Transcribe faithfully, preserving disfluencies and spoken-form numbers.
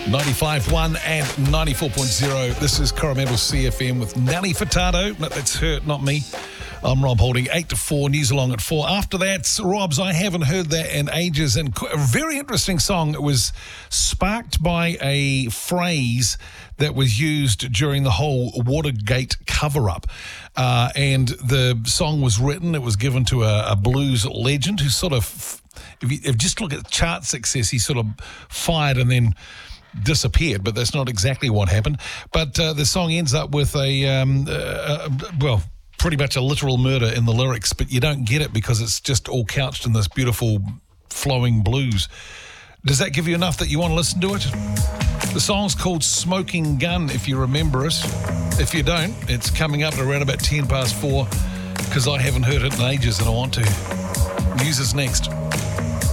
ninety-five point one and ninety-four point oh. This is Coromandel C F M with Nelly Furtado. No, that's her, not me. I'm Rob Holding, eight to four, News Along at four. After that, Rob's I Haven't Heard That in Ages, and a very interesting song. It was sparked by a phrase that was used during the whole Watergate cover-up. Uh, and the song was written, it was given to a, a blues legend who sort of, if you, if you just look at chart success, he sort of fired and then disappeared, but that's not exactly what happened. But uh, the song ends up with a, um, uh, well, pretty much a literal murder in the lyrics, but you don't get it because it's just all couched in this beautiful flowing blues. Does that give you enough that you want to listen to it? The song's called Smoking Gun, if you remember it. If you don't, it's coming up at around about ten past four because I haven't heard it in ages and I want to. News is next.